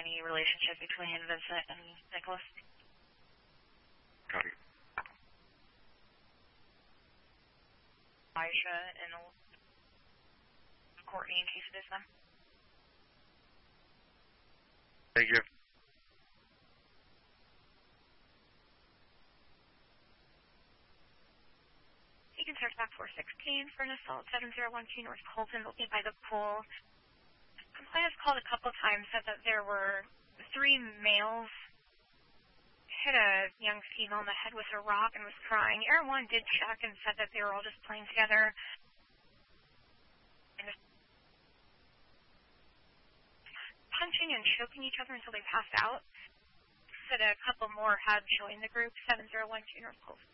any relationship between Vincent and Nicholas. Copy. Aisha and Courtney in case it is them. Thank you. You can search back 416 for an assault 7012 North Colton, located by the pool. Complainants called a couple times, said that there were 3 males hit a young female in the head with a rock and was crying. Air 1 did check and said that they were all just playing together. And just punching and choking each other until they passed out. Said a couple more had joined the group, 7012 North Colton.